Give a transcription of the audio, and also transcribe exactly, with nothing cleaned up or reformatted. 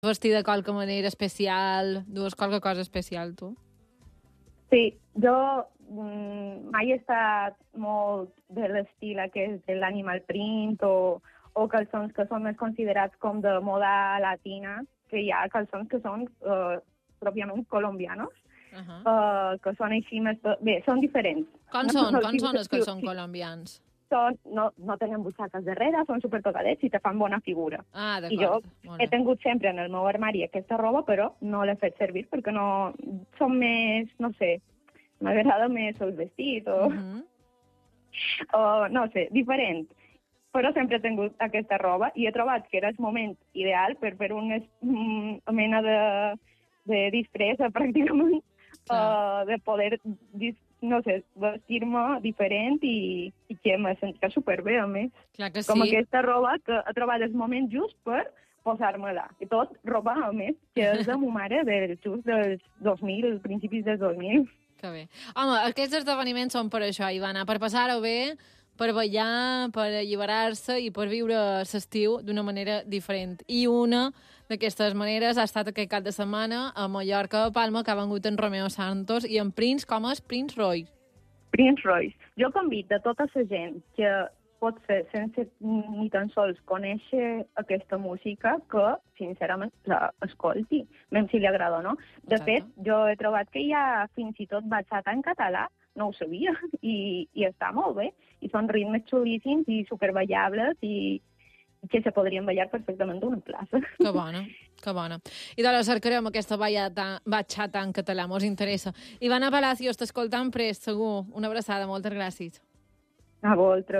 vestir de qualque manera especial, dues qualque cosa especial, tu? Sí, jo mm, mai he estat molt de l'estil aquest de l'animal print o, o calçons que són més considerats com de moda latina, que hi ha calçons que són uh, pròpiament colombianos, uh -huh. uh, que són així més... Bé, són diferents. Com són? Com són els que són colombians? Són, no, no tenen butxaques darrere, són supertocadets i te fan bona figura. Ah, I jo he tingut sempre en el meu armari aquesta roba, però no l'he fet servir perquè no... Són més, no sé, m'agrada més el vestit o... Uh -huh. o no sé, diferent. Però sempre he tingut aquesta roba i he trobat que era el moment ideal per fer una mena de, de disfressa, pràcticament, uh, de poder... no sé, vestir-me diferent i, i que me sentia superbé, a més. Clar que sí. Com aquesta roba que he trobat el moment just per posar-me-la. I tot roba, a més, que és de ma mare del just dels dos mil, principis dels dos mil. Que bé. Home, aquests esdeveniments són per això, Ivana, per passar-ho bé, per ballar, per alliberar-se i per viure l'estiu d'una manera diferent. I una d'aquestes maneres ha estat aquest cap de setmana a Mallorca, a Palma, que ha vengut en Romeo Santos i en Prince, com és Prince Royce. Prince Royce. Jo convido a tota la gent que pot ser sense ni tan sols conèixer aquesta música que, sincerament, l'escolti, même si li agrada o no. De Exacte. fet, jo he trobat que hi ha fins i tot bachata en català, no ho sabia, i, i està molt bé. I són ritmes xulíssims i superballables i que se podrien ballar perfectament d'una plaça. Que bona, que bona. I doncs cercarem aquesta bachata en català, mos interessa. Ivana Palacios, t'escoltam prest, segur. Una abraçada, moltes gràcies. A vosaltres.